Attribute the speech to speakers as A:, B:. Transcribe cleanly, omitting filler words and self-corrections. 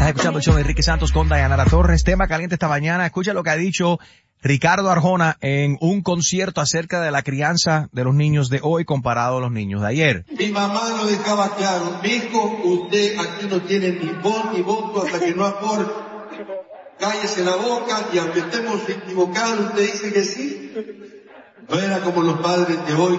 A: Estás escuchando el show de Enrique Santos con Dayanara Torres. Tema caliente esta mañana. Escucha lo que ha dicho Ricardo Arjona en un concierto acerca de la crianza de los niños de hoy comparado a los niños de ayer.
B: Mi mamá lo dejaba claro. Mi hijo, usted aquí no tiene ni voz ni voto hasta que no aporte. Cállese la boca y aunque estemos equivocados, usted dice que sí. No era como los padres de hoy.